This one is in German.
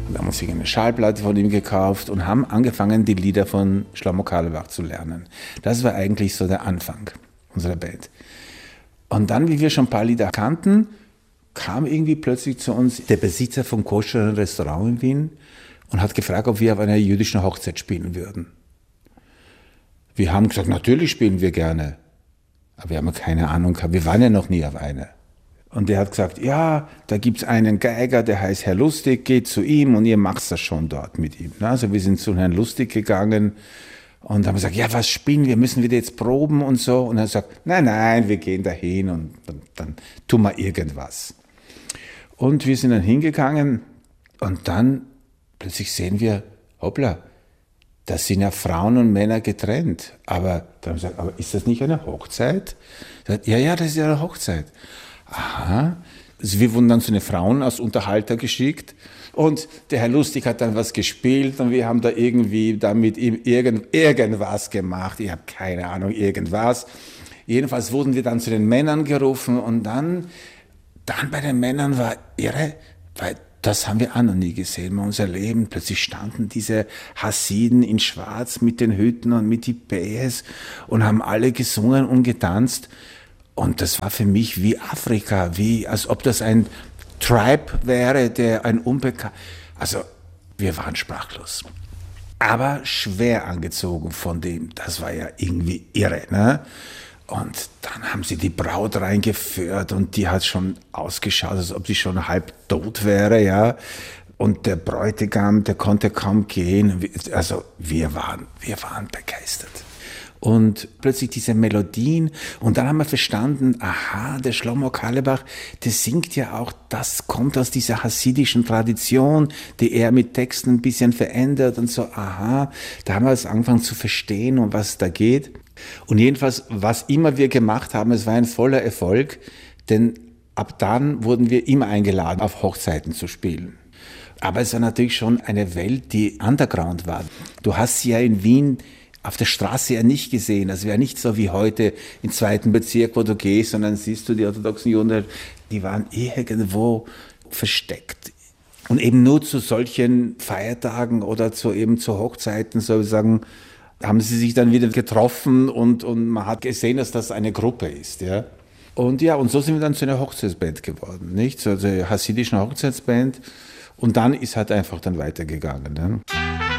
Wir haben uns eine Schallplatte von ihm gekauft und haben angefangen, die Lieder von Schlomo Carlebach zu lernen. Das war eigentlich so der Anfang unserer Band. Und dann, wie wir schon ein paar Lieder kannten, kam irgendwie plötzlich zu uns der Besitzer vom koscheren Restaurant in Wien und hat gefragt, ob wir auf einer jüdischen Hochzeit spielen würden. Wir haben gesagt, natürlich spielen wir gerne. Aber wir haben keine Ahnung gehabt, wir waren ja noch nie auf einer. Und der hat gesagt, ja, da gibt's einen Geiger, der heißt Herr Lustig, geht zu ihm und ihr macht das schon dort mit ihm. Also wir sind zu Herrn Lustig gegangen und haben gesagt, ja, was spielen wir, müssen wir jetzt proben und so. Und er sagt, nein, wir gehen dahin und dann tun wir irgendwas. Und wir sind dann hingegangen und dann plötzlich sehen wir, hoppla, das sind ja Frauen und Männer getrennt. Aber dann haben wir gesagt, aber ist das nicht eine Hochzeit? Sagt, ja, das ist ja eine Hochzeit. Aha. Also wir wurden dann zu den Frauen als Unterhalter geschickt und der Herr Lustig hat dann was gespielt und wir haben da irgendwie da mit ihm irgendwas gemacht. Ich habe keine Ahnung, irgendwas. Jedenfalls wurden wir dann zu den Männern gerufen und dann bei den Männern war irre, weil das haben wir auch noch nie gesehen in unser Leben. Plötzlich standen diese Hassiden in Schwarz mit den Hüten und mit die Bäs und haben alle gesungen und getanzt. Und das war für mich wie Afrika, als ob das ein Tribe wäre, der ein unbekannt. Also wir waren sprachlos. Aber schwer angezogen von dem. Das war ja irgendwie irre, ne? Und dann haben sie die Braut reingeführt und die hat schon ausgeschaut, als ob sie schon halb tot wäre, ja. Und der Bräutigam, der konnte kaum gehen. Also wir waren begeistert. Und plötzlich diese Melodien. Und dann haben wir verstanden, aha, der Schlomo Carlebach, der singt ja auch, das kommt aus dieser hassidischen Tradition, die er mit Texten ein bisschen verändert und so, aha. Da haben wir es angefangen zu verstehen, um was es da geht. Und jedenfalls, was immer wir gemacht haben, es war ein voller Erfolg, denn ab dann wurden wir immer eingeladen, auf Hochzeiten zu spielen. Aber es war natürlich schon eine Welt, die underground war. Du hast sie ja in Wien auf der Straße ja nicht gesehen. Das wäre nicht so wie heute im 2. Bezirk, wo du gehst und dann siehst du die orthodoxen Juden, die waren irgendwo versteckt. Und eben nur zu solchen Feiertagen oder zu Hochzeiten sozusagen haben sie sich dann wieder getroffen und man hat gesehen, dass das eine Gruppe ist, ja. Und so sind wir dann zu einer Hochzeitsband geworden, nicht? So einer hassidischen Hochzeitsband. Und dann ist halt einfach dann weitergegangen, ne?